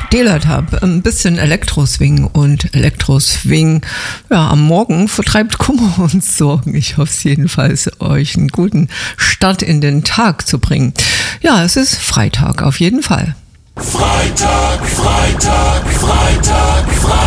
Daylight habe. Ein bisschen Elektroswing und Elektroswing am Morgen vertreibt Kummer und Sorgen. Ich hoffe es jedenfalls, euch einen guten Start in den Tag zu bringen. Ja, es ist Freitag auf jeden Fall. Freitag.